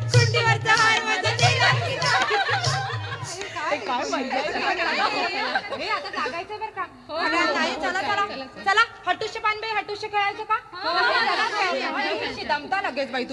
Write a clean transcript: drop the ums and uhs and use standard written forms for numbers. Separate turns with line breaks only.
कुंडीवरचा हार माझा चिरा
काय मजा हे आता लागायचं बरं का.
नाही चला चला चला हटुष्य पानबाई हटुष्य खेळायचं का दमता लगेच बाई